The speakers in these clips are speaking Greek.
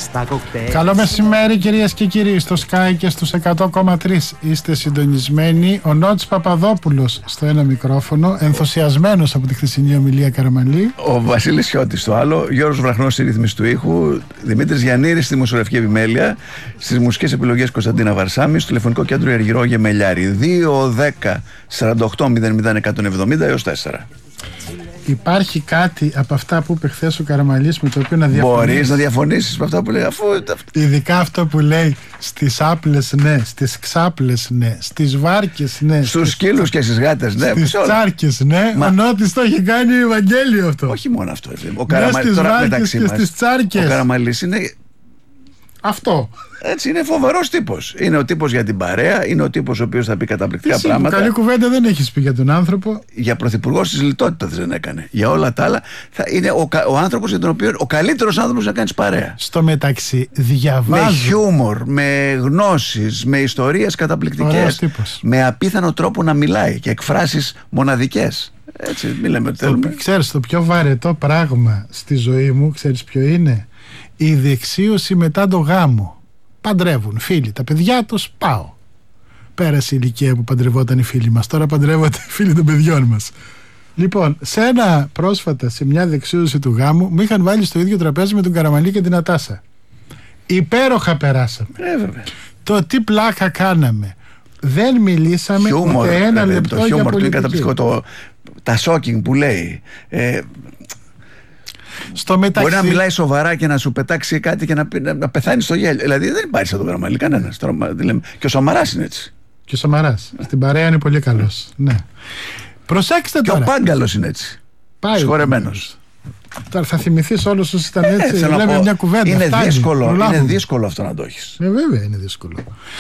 στα κοκτέιλ. Καλό μεσημέρι κυρίες και κύριοι, στο Sky και στους 100,3 είστε συντονισμένοι. Ο Νότης Παπαδόπουλος στο ένα μικρόφωνο, ενθουσιασμένος από τη χθεσινή ομιλία Καραμανλή. Ο Βασίλης Σιώτης στο άλλο, Γιώργος Βραχνός στη ρύθμιση του ήχου, Δημήτρης Γιαννήρης στη δημοσιογραφική επιμέλεια, στις μουσικές επιλογές Κωνσταντίνα Βαρσάμι, στο τηλεφωνικό κέντρο Αργυρό Γεμελιάρη 210 48 00 170 έως 4. Υπάρχει κάτι από αυτά που είπε χθες ο Καραμανλής με το οποίο να διαφωνήσεις? Μπορείς να διαφωνήσεις με αυτά που λέει, αφού... Ειδικά αυτό που λέει στις άπλες ναι, στις ξάπλες ναι, στις βάρκες ναι, στους σκύλους και στις γάτες ναι, στις τσάρκες ναι. Ο Νότης το έχει κάνει Ευαγγέλιο αυτό. Όχι μόνο αυτό. Ο Καραμανλής τώρα μεταξύ μας, στις τσάρκες. Ο Καραμανλής είναι... Αυτό. Έτσι, είναι φοβερός τύπος. Είναι ο τύπος για την παρέα, είναι ο τύπος ο οποίος θα πει καταπληκτικά πράγματα. Καλή κουβέντα δεν έχεις πει για τον άνθρωπο. Για πρωθυπουργός της λιτότητας δεν έκανε. Για όλα τα άλλα θα είναι ο άνθρωπος για τον οποίο ο καλύτερος άνθρωπος να κάνεις παρέα. Στο μεταξύ, διαβάζω. Με χιούμορ, με γνώσεις, με ιστορίες καταπληκτικές. Με απίθανο τρόπο να μιλάει και εκφράσεις μοναδικές. Έτσι, μιλάμε ότι θέλουμε. Ξέρεις, το πιο βαρετό πράγμα στη ζωή μου, ξέρεις ποιο είναι? Η δεξίωση μετά το γάμο. Παντρεύουν φίλοι, τα παιδιά τους, πάω. Πέρασε η ηλικία που παντρευόταν οι φίλοι μας. Τώρα παντρεύονται οι φίλοι των παιδιών μας. Λοιπόν, πρόσφατα σε μια δεξίωση του γάμου μου είχαν βάλει στο ίδιο τραπέζι με τον Καραμανλή και την Ατάσα. Υπέροχα περάσαμε. Το τι πλάκα κάναμε. Δεν μιλήσαμε ούτε ένα λεπτό για πολιτική. Το χιούμορ του είναι καταπληκτικό. Τα shocking που λέει. Στο μεταξύ... Μπορεί να μιλάει σοβαρά και να σου πετάξει κάτι και να πεθάνει στο γέλιο. Δηλαδή δεν υπάρχει σαν τον Καραμανλή κανένας. Και ο Σαμαράς είναι έτσι. Και ο Σαμαράς. Στην παρέα είναι πολύ καλός. Ναι. Προσέξτε τώρα. Και ο Πάγκαλος είναι έτσι. Συγχωρεμένος. Τώρα θα θυμηθείς όλους όσοι ήταν έτσι. Λέμε μια κουβέντα. Είναι δύσκολο αυτό να το έχεις. Βέβαια είναι δύσκολο.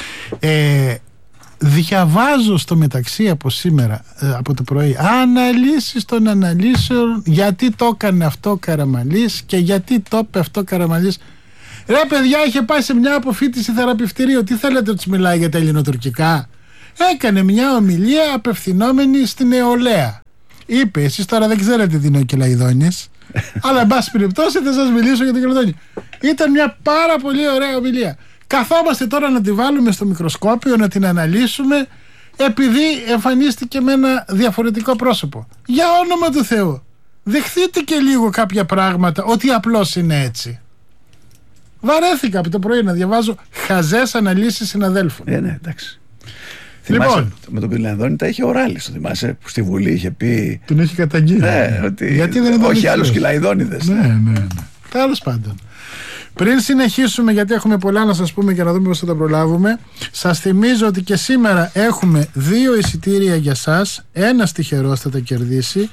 Διαβάζω στο μεταξύ από σήμερα, από το πρωί, αναλύσεις των αναλύσεων, γιατί το έκανε αυτό ο Καραμανλής και γιατί το είπε αυτό ο Καραμανλής. Ρε παιδιά, είχε πάει σε μια αποφοίτηση θεραπευτηρίου. Τι θέλετε, τους μιλάει για τα ελληνοτουρκικά? Έκανε μια ομιλία απευθυνόμενη στην νεολαία. Είπε, εσείς τώρα δεν ξέρετε τι είναι ο Κελαϊδόνης, αλλά εν πάση περιπτώσει θα σας μιλήσω για τον Κελαϊδόνη. Ήταν μια πάρα πολύ ωραία ομιλία. Καθόμαστε τώρα να τη βάλουμε στο μικροσκόπιο, να την αναλύσουμε, επειδή εμφανίστηκε με ένα διαφορετικό πρόσωπο. Για όνομα του Θεού, δεχτείτε και λίγο κάποια πράγματα, ότι απλώς είναι έτσι. Βαρέθηκα από το πρωί να διαβάζω χαζές αναλύσεις συναδέλφων. Ναι, εντάξει. Λοιπόν, με τον Κελαϊδόνη τα είχε ο Ράλης, το θυμάσαι, που στη Βουλή είχε πει. Τον είχε καταγγείλει. Ναι, ότι γιατί δεν όχι άλλους Κελαϊδόνιδες. Ναι. Τέλος πάντων. Πριν συνεχίσουμε, γιατί έχουμε πολλά να σας πούμε και να δούμε πώς θα τα προλάβουμε, σας θυμίζω ότι και σήμερα έχουμε 2 εισιτήρια για σας. Ένας τυχερός θα τα κερδίσει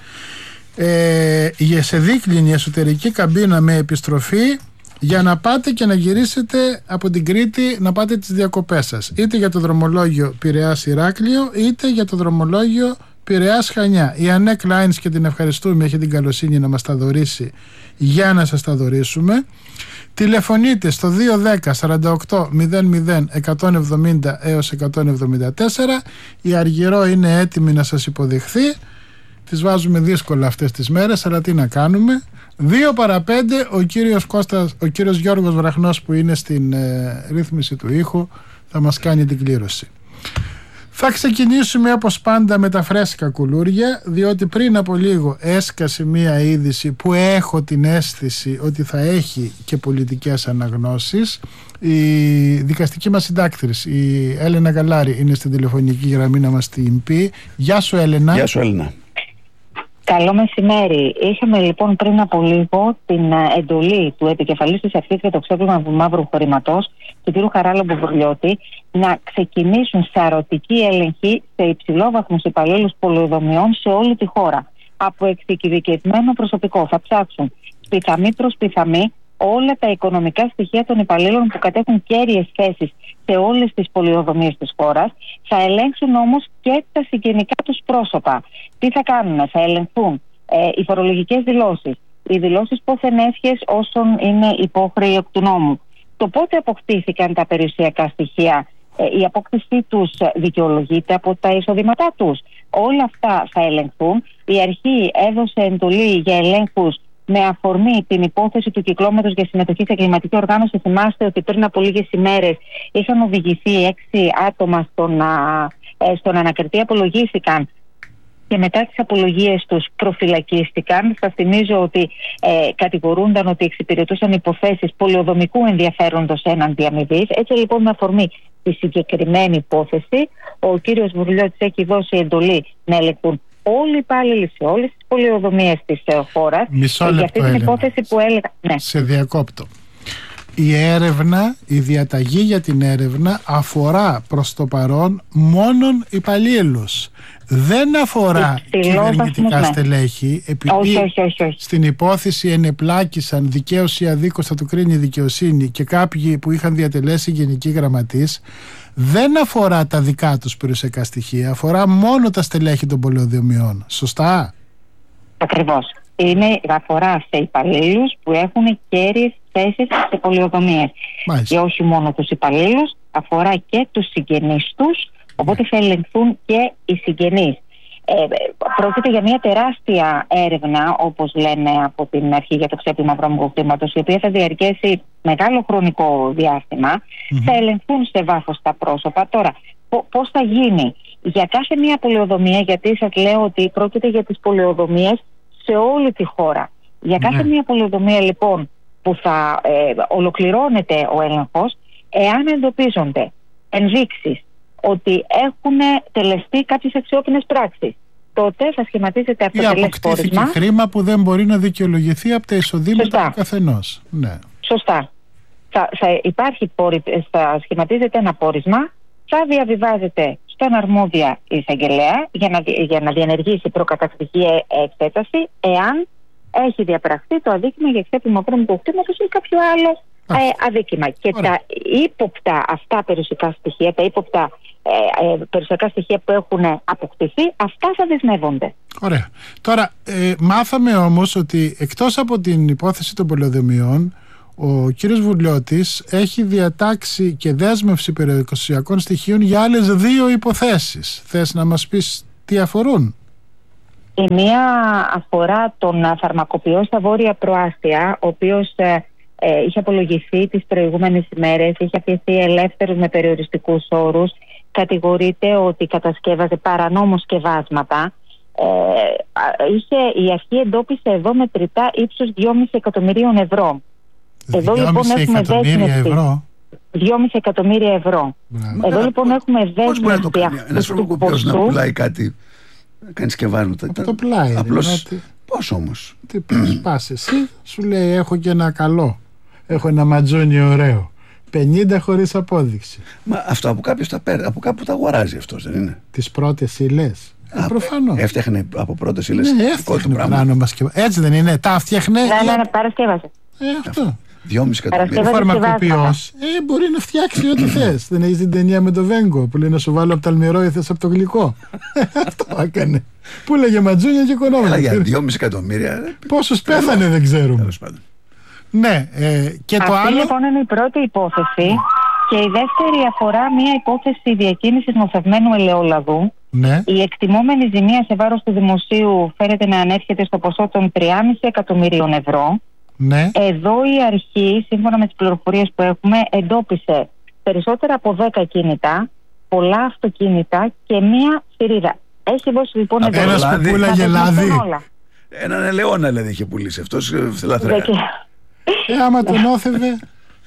σε δίκλινη εσωτερική καμπίνα με επιστροφή, για να πάτε και να γυρίσετε από την Κρήτη, να πάτε τις διακοπές σας, είτε για το δρομολόγιο Πειραιάς Ηράκλειο, είτε για το δρομολόγιο Πειραιάς Χανιά. Η Ανέκ Lines, και την ευχαριστούμε, έχει την καλοσύνη να μας τα δωρήσει για να σας τα δωρήσουμε. Τηλεφωνείτε στο 210 48 00 170 έως 174. Η Αργυρό είναι έτοιμη να σας υποδεχθεί. Τις βάζουμε δύσκολα αυτές τις μέρες, αλλά τι να κάνουμε. 2 παρα 5 ο κύριος Γιώργος Βραχνός, που είναι στην ρύθμιση του ήχου, θα μας κάνει την κλήρωση. Θα ξεκινήσουμε όπως πάντα με τα φρέσκα κουλούρια, διότι πριν από λίγο έσκασε μία είδηση που έχω την αίσθηση ότι θα έχει και πολιτικές αναγνώσεις. Η δικαστική μας συντάκτρης, η Έλενα Γαλάρη, είναι στην τηλεφωνική γραμμή να μας την πει. Γεια σου Έλενα. Γεια σου Έλενα. Καλό μεσημέρι. Είχαμε λοιπόν πριν από λίγο την εντολή του επικεφαλής της αρχής για το ξέπλυμα του μαύρου χρήματος, του κ. Χαράλαμπου Βουρλιώτη, να ξεκινήσουν σαρωτική έλεγχη σε υψηλόβαθμους υπαλλήλους πολεοδομιών σε όλη τη χώρα. Από εξειδικευμένο προσωπικό θα ψάξουν σπιθαμή προς σπιθαμή όλα τα οικονομικά στοιχεία των υπαλλήλων που κατέχουν κέρυες θέσεις σε όλες τις πολεοδομίες της χώρας. Θα ελέγξουν όμως και τα συγγενικά τους πρόσωπα. Τι θα κάνουν? Θα ελεγχθούν οι φορολογικές δηλώσεις, οι δηλώσεις πόθεν έσχες όσων είναι υπόχρεοι εκ του νόμου, το πότε αποκτήθηκαν τα περιουσιακά στοιχεία, η απόκτησή τους δικαιολογείται από τα εισοδήματά τους. Όλα αυτά θα ελεγχθούν. Η αρχή έδωσε εντολή για ελέγχους με αφορμή την υπόθεση του κυκλώματος για συμμετοχή σε εγκληματική οργάνωση. Θυμάστε ότι πριν από λίγες ημέρες είχαν οδηγηθεί 6 άτομα στον ανακριτή, απολογήθηκαν και μετά τις απολογίες τους προφυλακίστηκαν. Σας θυμίζω ότι κατηγορούνταν ότι εξυπηρετούσαν υποθέσεις πολεοδομικού ενδιαφέροντος έναντι αμοιβής. Έτσι λοιπόν, με αφορμή τη συγκεκριμένη υπόθεση, ο κύριος Βουρλιώτης έχει δώσει εντολή να ελεγχθούν όλοι οι υπάλληλοι σε όλες τις πολεοδομίες της χώρας. Μισό λεπτό, για αυτή την υπόθεση που έλεγα. Ναι. Σε διακόπτω. Η έρευνα, η διαταγή για την έρευνα αφορά προς το παρόν μόνον υπαλλήλους. Δεν αφορά κυβερνητικά στελέχη, επειδή όχι. στην υπόθεση ενεπλάκησαν δικαίως ή αδίκως, θα το κρίνει η δικαιοσύνη, και κάποιοι που είχαν διατελέσει γενικοί γραμματείς. Δεν αφορά τα δικά τους περιουσιακά στοιχεία, αφορά μόνο τα στελέχη των πολεοδομιών. Σωστά? Ακριβώς. Αφορά σε υπαλλήλους που έχουν κέρυες θέσεις σε πολεοδομίες. Και όχι μόνο τους υπαλλήλους, αφορά και τους συγγενείς τους, οπότε θα ελεγχθούν και οι συγγενείς. Πρόκειται για μια τεράστια έρευνα, όπως λένε από την αρχή, για το ξέπλυμα βρώμικου χρήματος, η οποία θα διαρκέσει μεγάλο χρονικό διάστημα. Θα ελεγχθούν σε βάθος τα πρόσωπα. Τώρα, πώς θα γίνει? Για κάθε μια πολεοδομία, γιατί σας λέω ότι πρόκειται για τις πολεοδομίες σε όλη τη χώρα. Για κάθε μια πολεοδομία λοιπόν που θα ολοκληρώνεται ο έλεγχος, εάν εντοπίζονται ενδείξεις ότι έχουν τελεστεί κάποιες αξιόπινες πράξεις, τότε θα σχηματίζεται αυτοτελές πόρισμα. Ή αποκτήθηκε χρήμα που δεν μπορεί να δικαιολογηθεί από τα εισοδήματα του καθενός. Ναι. Σωστά. Θα σχηματίζεται ένα πόρισμα, θα διαβιβάζεται στον αρμόδια εισαγγελέα για να διενεργήσει προκατακτική εξέταση, εάν έχει διαπραχθεί το αδίκημα για ξέπλυμα βρώμικου χρήματος ή κάποιο άλλο αδίκημα. Και τα ύποπτα αυτά περιουσιακά στοιχεία, περιουσιακά στοιχεία που έχουν αποκτηθεί, αυτά θα δεσμεύονται. Ωραία. Τώρα, μάθαμε όμως ότι εκτός από την υπόθεση των πολεοδομιών, ο κύριος Βουρλιώτης έχει διατάξει και δέσμευση περιουσιακών στοιχείων για άλλες 2 υποθέσεις. Θες να μας πεις τι αφορούν? Η μία αφορά τον φαρμακοποιό στα Βόρεια Προάστια, ο οποίος είχε απολογηθεί τις προηγούμενες ημέρες, είχε αφιερωθεί ελεύθερος με περιοριστικούς όρους. Κατηγορείται ότι κατασκεύαζε παρανόμως σκευάσματα. Η αρχή εντόπισε εδώ μετρητά ύψους 2,5 εκατομμυρίων ευρώ. Εδώ λοιπόν έχουμε δέσμευση 2,5 εκατομμύρια ευρώ. Εδώ λοιπόν έχουμε δέσμευση. Πώς μπορεί να το κάνει ένας φαρμακοποιός να πουλάει κάτι, να κάνει σκευάσματα? Το πλάι. Απλώς πώς όμως? Τι πας εσύ, σου λέει έχω και ένα καλό, έχω ένα ματζόνι ωραίο, 50 χωρίς απόδειξη. Μα αυτό από κάποιος τα παίρνει, από κάπου τα αγοράζει αυτός, δεν είναι? Τις πρώτες ύλες. Προφανώς. Έφτιαχνε από πρώτες ύλες. Ναι, έφτιαχνε. Έτσι δεν είναι? Τα φτιάχνε. Ναι, παρασκεύασε. Αυτό. 2,5 εκατομμύρια. Ο φαρμακοποιός μπορεί να φτιάξει ό,τι θες. Δεν έχεις την ταινία με το Βέγκο που λέει να σου βάλω από το αλμυρό ή θες από το γλυκό? Αυτό έκανε. Που λέγε ματζούνια και οικονόμια. Για 2,5 εκατομμύρια. Πόσους πέθανε δεν ξέρουμε. Ναι, και το άλλο. Αυτή λοιπόν είναι η πρώτη υπόθεση. Και η δεύτερη αφορά μια υπόθεση διακίνησης νοθευμένου ελαιόλαδου. Ναι. Η εκτιμόμενη ζημία σε βάρος του δημοσίου φαίνεται να ανέρχεται στο ποσό των 3,5 εκατομμυρίων ευρώ. Ναι. Εδώ η αρχή, σύμφωνα με τις πληροφορίες που έχουμε, εντόπισε περισσότερα από 10 κίνητα, πολλά αυτοκίνητα και μία θηρίδα. Έχει δώσει λοιπόν εδώ. Ένας που πουλάγε λάδι. Έναν ελαιόνα δηλαδή είχε πουλήσει αυτός λαθρέα. Άμα τον όθευε.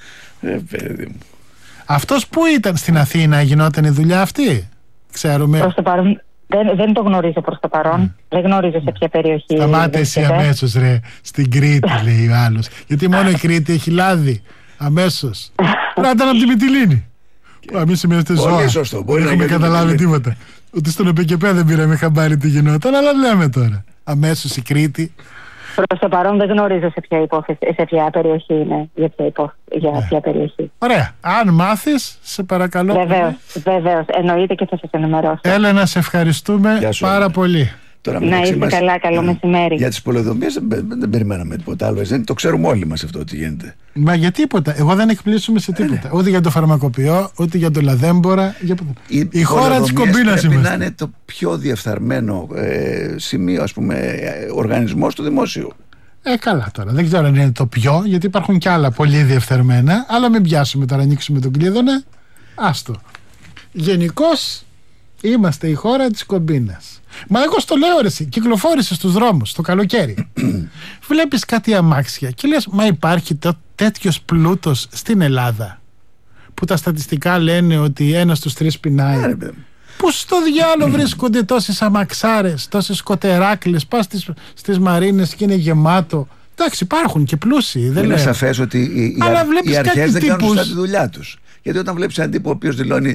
Παιδί μου. Αυτός που ήταν στην Αθήνα, γινόταν η δουλειά αυτή? Ξέρουμε. Προς το παρόν δεν το γνωρίζω προς το παρόν. Δεν γνωρίζω σε ποια περιοχή. Σταμάτε εσύ αμέσως ρε. Στην Κρήτη λέει ο άλλος. Γιατί μόνο η Κρήτη έχει λάδι. Αμέσως. Πρέπει να ήταν από τη Μυτιλήνη. Εμείς είμαστε ζώα. Πολύ σωστό. Δεν έχουμε καταλάβει τίποτα. Ότι στον ΕΠΚ δεν πήραμε χαμπάρι τι γινόταν. Αλλά λέμε τώρα. Αμέσως η Κρήτη. Προς το παρόν δεν γνωρίζω σε ποια περιοχή είναι. Για ποια περιοχή. Ωραία. Αν μάθεις, σε παρακαλώ. Βεβαίως. Εννοείται και θα σας ενημερώσω. Έλενα, σε ευχαριστούμε πάρα πολύ. Τώρα, να είστε καλά, καλό μεσημέρι. Για τις πολεοδομίες δεν περιμέναμε τίποτα άλλο. Το ξέρουμε όλοι μας αυτό τι γίνεται. Μα για τίποτα. Εγώ δεν εκπλήσουμε σε τίποτα. Ούτε για το φαρμακοποιό, ούτε για το λαδέμπορα. Η χώρα της κομπίνας είμαστε. Να είναι το πιο διεφθαρμένο σημείο, ας πούμε, οργανισμός του δημόσιου. Καλά τώρα. Δεν ξέρω αν είναι το πιο, γιατί υπάρχουν κι άλλα πολύ διεφθερμένα, αλλά μην πιάσουμε τώρα, ανοίξουμε τον κλείδωνα. Άστο. Γενικώς είμαστε η χώρα της κομπίνας. Μα εγώ στο λέω, ρε, κυκλοφόρησε στους δρόμους το καλοκαίρι. Βλέπεις κάτι αμάξια και λες, μα υπάρχει τέτοιος πλούτος στην Ελλάδα, που τα στατιστικά λένε ότι 1 στους 3 πεινάει. Πού στο διάλογο βρίσκονται τόσες αμαξάρες, τόσες σκοτεράκλες, πας στις μαρίνες και είναι γεμάτο. Εντάξει, υπάρχουν και πλούσιοι. Είναι σαφές ότι οι αρχές δεν κάνουν σωστά τη δουλειά τους. Γιατί όταν βλέπεις έναν τύπο ο οποίος δηλώνει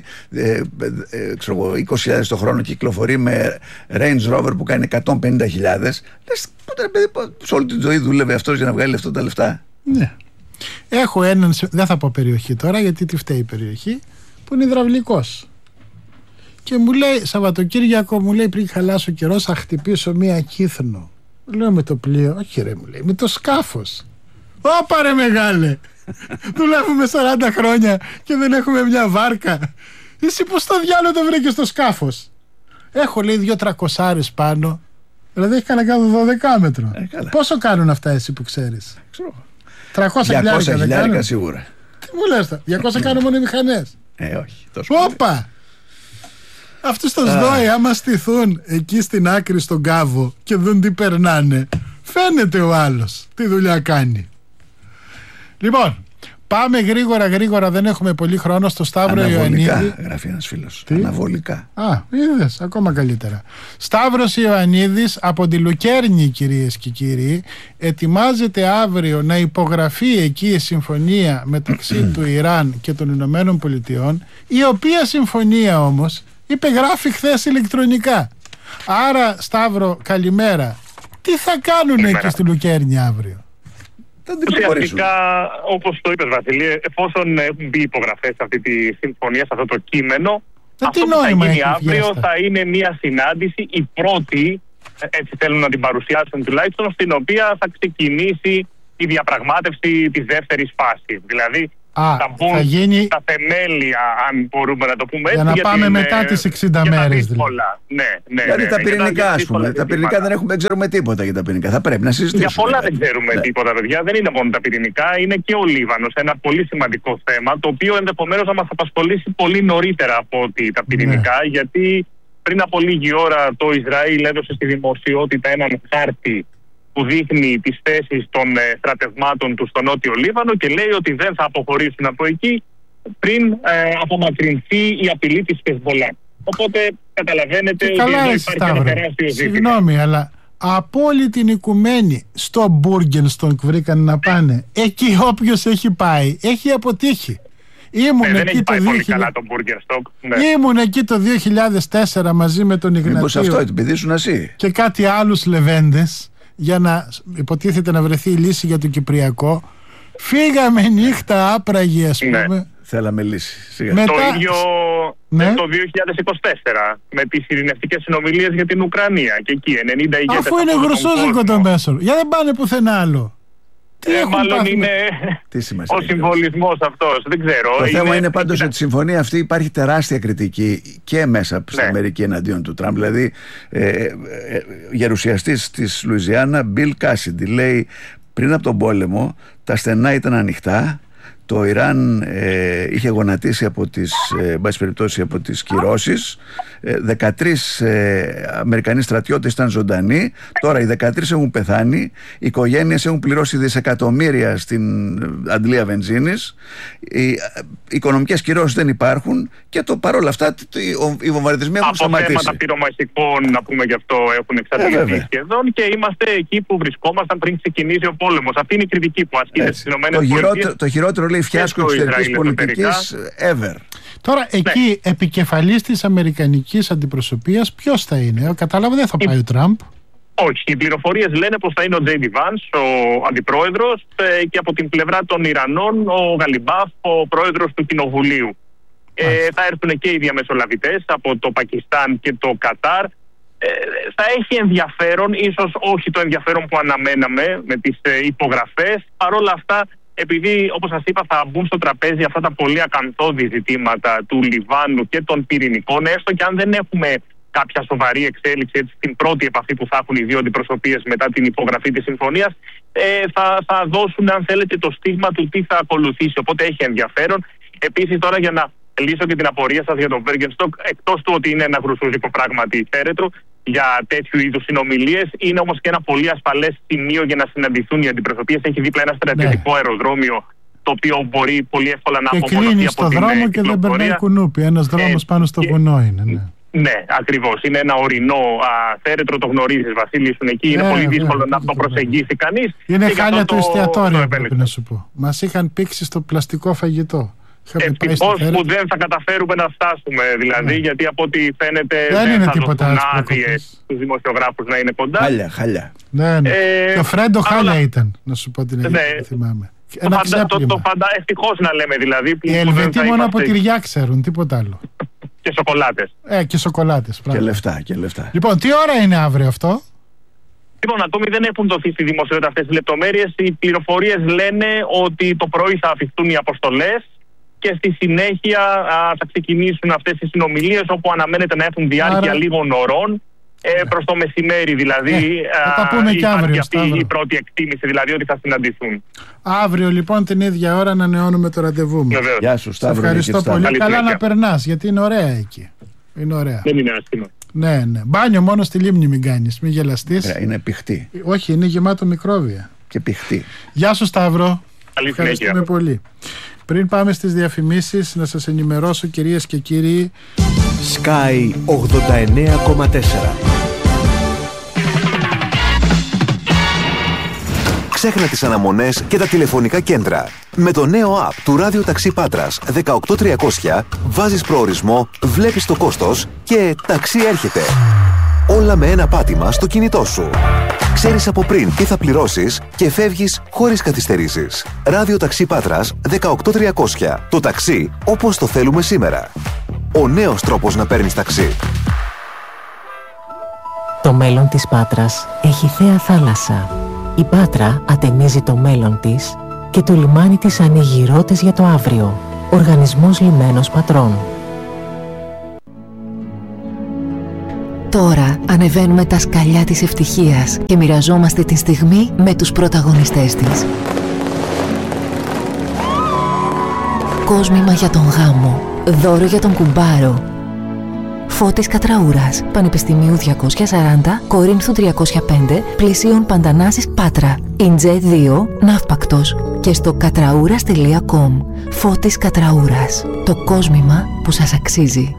20.000 το χρόνο και κυκλοφορεί με Range Rover που κάνει 150.000, λες, σε όλη τη ζωή δούλευε αυτός για να βγάλει αυτά τα λεφτά. Ναι. Έχω έναν, δεν θα πω περιοχή τώρα, γιατί τι φταίει η περιοχή, που είναι υδραυλικός. Και μου λέει, Σαββατοκύριακο, μου λέει, πριν χαλάσει ο καιρός, θα χτυπήσω μία Κύθνο. Λέω, με το πλοίο? Όχι, ρε, μου λέει, με το σκάφος. Ωπα, ρε μεγάλε, δουλεύουμε 40 χρόνια και δεν έχουμε μια βάρκα. Εσύ πώς στο διάλογο το βρήκες το σκάφος? Έχω, λέει, 2-300 πάνω. Δηλαδή έχει κανένα 12 μέτρο. Πόσο κάνουν αυτά εσύ που ξέρεις? 300.000 σίγουρα. Τι μου λες, 200 κάνουν μόνο οι μηχανές? Όχι, τόσο. Όπα! Αυτοί στο ΣΔΟΕ, άμα στηθούν εκεί στην άκρη στον κάβο και δουν τι περνάνε, φαίνεται ο άλλος τι δουλειά κάνει. Λοιπόν, πάμε γρήγορα, δεν έχουμε πολύ χρόνο, στο Σταύρο Ιωαννίδη. Αναβολικά, γράφει ένας φίλος. Αναβολικά. Είδες, ακόμα καλύτερα. Σταύρος Ιωαννίδης από τη Λουκέρνη, κυρίες και κύριοι, ετοιμάζεται αύριο να υπογραφεί εκεί η συμφωνία μεταξύ του Ιράν και των Ηνωμένων Πολιτειών, η οποία συμφωνία όμως υπεγράφει χθες ηλεκτρονικά. Άρα, Σταύρο, καλημέρα. Τι θα κάνουν εκεί στη Λουκέρνη αύριο? Ουσιαστικά, όπως το είπες, Βασίλη, εφόσον έχουν μπει υπογραφές σε αυτή τη συμφωνία, σε αυτό το κείμενο, αυτό που θα γίνει αύριο θα είναι μια συνάντηση, η πρώτη, έτσι θέλουν να την παρουσιάσουν τουλάχιστον, στην οποία θα ξεκινήσει η διαπραγμάτευση της δεύτερης φάσης. Δηλαδή, θα μπουν τα θεμέλια, αν μπορούμε να το πούμε έτσι. Για να πάμε μετά τις 60 μέρες. Δηλαδή τα πυρηνικά, ας πούμε. Τα πυρηνικά δεν ξέρουμε τίποτα για τα πυρηνικά. Θα πρέπει να συζητήσουμε. Για πολλά δεν ξέρουμε τίποτα, παιδιά. Δεν είναι μόνο τα πυρηνικά, είναι και ο Λίβανος. Ένα πολύ σημαντικό θέμα, το οποίο ενδεχομένως θα μας απασχολήσει πολύ νωρίτερα από ότι τα πυρηνικά. Γιατί πριν από λίγη ώρα το Ισραήλ έδωσε στη δημοσιότητα έναν χάρτη που δείχνει τις θέσεις των στρατευμάτων του στο Νότιο Λίβανο και λέει ότι δεν θα αποχωρήσουν από εκεί πριν απομακρυνθεί η απειλή της Χεσμολάχ. Οπότε καταλαβαίνετε ότι εδώ υπάρχει ένα τεράστιο ζήτημα. Συγγνώμη, αλλά από όλη την οικουμένη στο Μπούργενστονκ βρήκαν να πάνε. Εκεί όποιος έχει πάει έχει αποτύχει. Δεν έχει πάει πολύ καλά το Μπούργενστοκ. Ήμουν εκεί το 2004 μαζί με τον Ιγνατίο. Μήπως αυτό επειδή ήσουν εσύ? Και κάτι άλλους λεβέντες, για να υποτίθεται να βρεθεί η λύση για το Κυπριακό. Φύγαμε νύχτα άπραγη, ας πούμε. Θέλαμε λύση. Μετά... Το ίδιο το 2024 με τις ειρηνευτικές συνομιλίες για την Ουκρανία. Και εκεί 90 ηγέτες. Αφού είναι γρουσόζικο το μέσο. Για δεν πάνε πουθενά άλλο. Μάλλον είναι ο συμβολισμός αυτός. Δεν ξέρω. Το θέμα είναι πάντως ότι η συμφωνία αυτή υπάρχει τεράστια κριτική και μέσα στην Αμερική εναντίον του Τραμπ. Δηλαδή, γερουσιαστής της Λουιζιάννα, Μπιλ Κάσιντι, λέει πριν από τον πόλεμο τα στενά ήταν ανοιχτά. Το Ιράν είχε γονατίσει από τις κυρώσεις. 13 Αμερικανοί στρατιώτες ήταν ζωντανοί. Τώρα οι 13 έχουν πεθάνει. Οι οικογένειες έχουν πληρώσει δισεκατομμύρια στην αντλία βενζίνης. Οι οικονομικές κυρώσεις δεν υπάρχουν. Και παρόλα αυτά οι βομβαρδισμοί έχουν σταματήσει. Από θέματα πυρομαχικών, να πούμε γι' αυτό, έχουν εξαρτηθεί σχεδόν. Και είμαστε εκεί που βρισκόμασταν πριν ξεκινήσει ο πόλεμος. Αυτή είναι η κριτική που ασκείται στις ΗΠΑ. Το χειρότερο, λέει, φιάσκο εξωτερικής πολιτικής ever. Τώρα εκεί επικεφαλής της αμερικανικής αντιπροσωπείας ποιος θα είναι? Κατάλαβα, δεν θα πάει ο Τραμπ. Όχι, οι πληροφορίες λένε πως θα είναι ο Τζέιντι Βάνς, ο αντιπρόεδρος, και από την πλευρά των Ιρανών ο Γαλιμπάφ, ο πρόεδρος του Κοινοβουλίου. Θα έρθουν και οι διαμεσολαβητές από το Πακιστάν και το Κατάρ. Θα έχει ενδιαφέρον, ίσως όχι το ενδιαφέρον που αναμέναμε με τις υπογραφές. Παρ' όλα αυτά, επειδή, όπως σας είπα, θα μπουν στο τραπέζι αυτά τα πολύ ακαθόδη ζητήματα του Λιβάνου και των πυρηνικών, έστω και αν δεν έχουμε κάποια σοβαρή εξέλιξη στην πρώτη επαφή που θα έχουν οι δύο αντιπροσωπείες μετά την υπογραφή της συμφωνίας, θα δώσουν, αν θέλετε, το στίγμα του τι θα ακολουθήσει. Οπότε έχει ενδιαφέρον. Επίσης, τώρα για να λύσω και την απορία σας για τον Μπέργκενστοκ, εκτός του ότι είναι ένα γρουσούζικο πράγματι θέρετρο για τέτοιου είδους συνομιλίες, είναι όμως και ένα πολύ ασφαλές σημείο για να συναντηθούν οι αντιπροσωπείες. Έχει δίπλα ένα στρατιωτικό αεροδρόμιο, το οποίο μπορεί πολύ εύκολα να απομονωθεί από την κλείνει στο δρόμο και δεν περνάει κουνούπι. Ένας δρόμος πάνω στο βουνό είναι. Ναι, ναι, ακριβώς. Είναι ένα ορεινό θέρετρο, το γνωρίζεις, Βασίλη, ήσουν εκεί. Είναι πολύ δύσκολο να το προσεγγίσει κανείς. Είναι χάλια το εστιατόριο, πρέπει να σου πω. Μας είχαν πήξει στο πλαστικό φαγητό. Ευτυχώς που δεν θα καταφέρουμε να φτάσουμε, δηλαδή, γιατί από ό,τι φαίνεται δεν θα δοθούν άδειες στους δημοσιογράφους να είναι κοντά. Χάλια. Ναι. Και ο Φρέντο χάλια ήταν, να σου πω την αλήθεια, θυμάμαι. Ευτυχώς να λέμε, δηλαδή. Οι Ελβετοί μόνο από τυριά ξέρουν, τίποτα άλλο. Και σοκολάτες. Και σοκολάτες. Και λεφτά. Λοιπόν, τι ώρα είναι αύριο αυτό? Λοιπόν, ακόμη δεν έχουν δοθεί στη δημοσιότητα αυτές τις λεπτομέρειες. Οι πληροφορίες λένε ότι το πρωί θα αφιχτούν οι αποστολές και στη συνέχεια θα ξεκινήσουν αυτές οι συνομιλίες, όπου αναμένεται να έχουν διάρκεια λίγων ωρών. Προς το μεσημέρι δηλαδή. Θα τα πούμε και αύριο. Αυτή η πρώτη εκτίμηση, δηλαδή, ότι θα συναντηθούν. Αύριο λοιπόν την ίδια ώρα ανανεώνουμε το ραντεβού μας. Γεια σου, Σταύρο. Ευχαριστώ πολύ. Καλά να περνάς, γιατί είναι ωραία εκεί. Είναι ωραία. Δεν είναι άσχημα. Ναι. Μπάνιο μόνο στη λίμνη μην κάνεις, μην γελαστείς. Είναι πηχτή. Όχι, είναι γεμάτο μικρόβια. Και πηχτή. Γεια σου, Σταύρο. Ευχαριστούμε πολύ. Πριν πάμε στις διαφημίσεις, να σας ενημερώσω, κυρίες και κύριοι. Sky 89,4. Ξέχνα τις αναμονές και τα τηλεφωνικά κέντρα. Με το νέο app του Ράδιο Ταξί Πάτρας 18300 βάζεις προορισμό, βλέπεις το κόστος και ταξί έρχεται. Όλα με ένα πάτημα στο κινητό σου. Ξέρεις από πριν τι θα πληρώσεις και φεύγεις χωρίς καθυστερήσεις. Ράδιο Ταξί Πάτρας 18300. Το ταξί όπως το θέλουμε σήμερα. Ο νέος τρόπος να παίρνεις ταξί. Το μέλλον της Πάτρας έχει θέα θάλασσα. Η Πάτρα ατενίζει το μέλλον της και το λιμάνι της ανοίγει ρότες για το αύριο. Οργανισμός Λιμένος Πατρών. Τώρα ανεβαίνουμε τα σκαλιά της ευτυχίας και μοιραζόμαστε τη στιγμή με τους πρωταγωνιστές της. Κόσμημα για τον γάμο, δώρο για τον κουμπάρο. Φώτης Κατραούρας, Πανεπιστημίου 240, Κορίνθου 305, Πλησίων Παντανάσης Πάτρα, Ιντζέ 2, Ναύπακτος και στο κατραούρας.com. Φώτης Κατραούρας, το κόσμημα που σας αξίζει.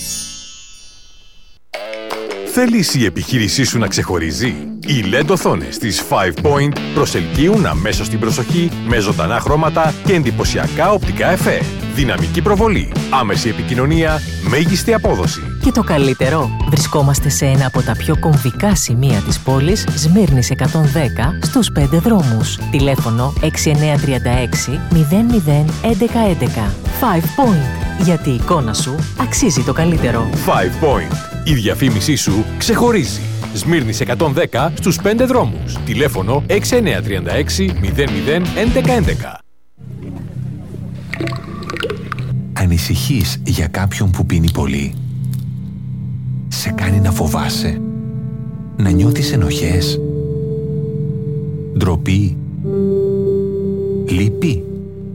Θέλεις η επιχείρησή σου να ξεχωρίζει? Οι LED οθόνες της 5 Point προσελκύουν αμέσως την προσοχή με ζωντανά χρώματα και εντυπωσιακά οπτικά εφέ. Δυναμική προβολή, άμεση επικοινωνία, μέγιστη απόδοση. Και το καλύτερο, βρισκόμαστε σε ένα από τα πιο κομβικά σημεία της πόλης, Σμύρνης 110, στους 5 δρόμους. Τηλέφωνο 6936 00 1111. 5 Point, γιατί η εικόνα σου αξίζει το καλύτερο. 5 Point, η διαφήμισή σου ξεχωρίζει. Σμύρνης 110 στους 5 δρόμους. Τηλέφωνο 6936 00 1111. Ανησυχείς για κάποιον που πίνει πολύ? Σε κάνει να φοβάσαι? Να νιώθεις ενοχές? Ντροπή? Λύπη?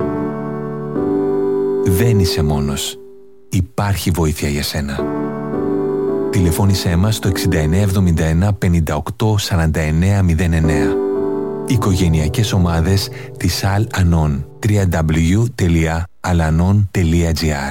Δεν είσαι μόνος. Υπάρχει βοήθεια για σένα. Τηλεφώνησέ μας στο 6971 58 49 09. Οικογενειακές ομάδες της Al Anon. www.alanon.gr.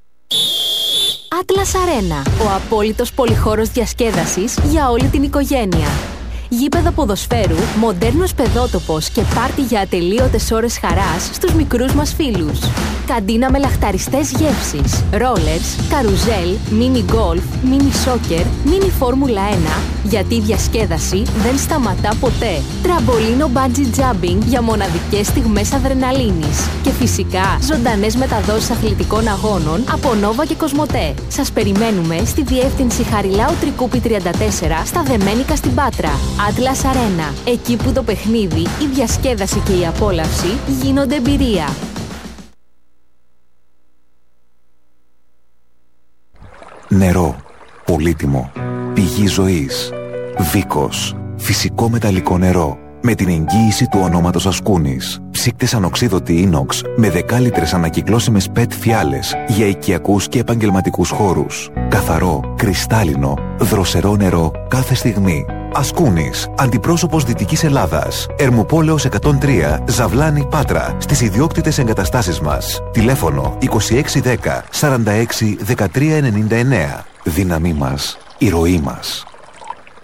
Atlas Arena, ο απόλυτος πολυχώρος διασκέδασης για όλη την οικογένεια. Γήπεδο ποδοσφαίρου, μοντέρνος παιδότοπος και πάρτι για ατελείωτες ώρες χαράς στους μικρούς μας φίλους. Καντίνα με λαχταριστές γεύσεις, ρόλερς, καρουζέλ, μίνι γκολφ, μίνι σόκερ, μίνι φόρμουλα 1, γιατί η διασκέδαση δεν σταματά ποτέ. Τραμπολίνο bungee jumping για μοναδικές στιγμές αδρεναλίνης. Και φυσικά ζωντανές μεταδόσεις αθλητικών αγώνων από Νόβα και Κοσμοτέ. Σας περιμένουμε στη διεύθυνση Χαριλάου Τρικούπη 34 στα Δεμένικα στην Πάτρα. Atlas Arena, εκεί που το παιχνίδι, η διασκέδαση και η απόλαυση γίνονται εμπειρία. Νερό, πολύτιμο, πηγή ζωής, Βίκος, φυσικό μεταλλικό νερό, με την εγγύηση του ονόματος Ασκούνης. Ψύκτες ανοξίδωτη ίνοξ με 10 λίτρες ανακυκλώσιμες PET φιάλες για οικιακούς και επαγγελματικούς χώρους. Καθαρό, κρυστάλλινο, δροσερό νερό κάθε στιγμή. Ασκούνης, αντιπρόσωπος Δυτικής Ελλάδας. Ερμοπόλεως 103, Ζαβλάνη, Πάτρα, στις ιδιόκτητες εγκαταστάσεις μας. Τηλέφωνο 2610 46 1399. Δύναμή μας, η ροή μας.